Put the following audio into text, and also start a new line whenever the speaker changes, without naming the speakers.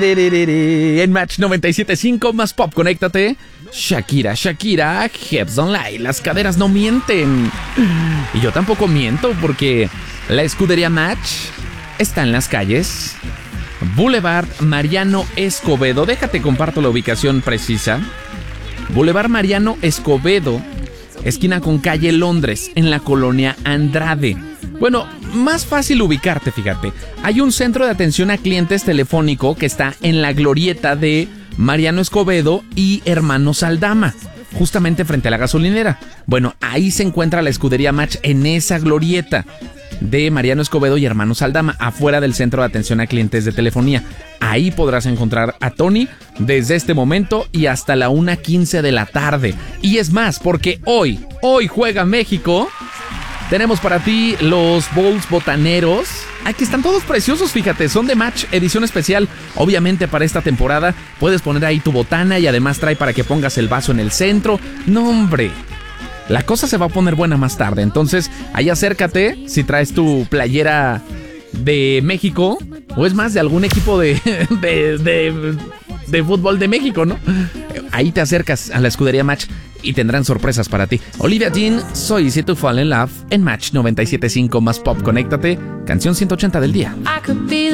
En Match 97.5 más pop, conéctate. Shakira, hips don't lie, las caderas no mienten. Y yo tampoco miento porque la escudería Match está en las calles. Boulevard Mariano Escobedo, déjate comparto la ubicación precisa. Boulevard Mariano Escobedo, esquina con calle Londres, en la colonia Andrade. Bueno, más fácil ubicarte, fíjate. Hay un centro de atención a clientes telefónico que está en la glorieta de Mariano Escobedo y Hermanos Aldama, justamente frente a la gasolinera. Bueno, ahí se encuentra la escudería Match, en esa glorieta de Mariano Escobedo y Hermanos Aldama, afuera del centro de atención a clientes de telefonía. Ahí podrás encontrar a Tony desde este momento y hasta la 1:15 de la tarde. Y es más, porque hoy juega México. Tenemos para ti los bowls botaneros. Aquí están todos preciosos, fíjate, son de Match, edición especial. Obviamente para esta temporada puedes poner ahí tu botana y además trae para que pongas el vaso en el centro. No, hombre, la cosa se va a poner buena más tarde. Entonces, ahí acércate si traes tu playera de México o es más de algún equipo de fútbol de México, ¿no? Ahí te acercas a la escudería Match y tendrán sorpresas para ti. Olivia Dean, soy Easy to Fall in Love en Match 97.5 más pop, conéctate. Canción 180 del día.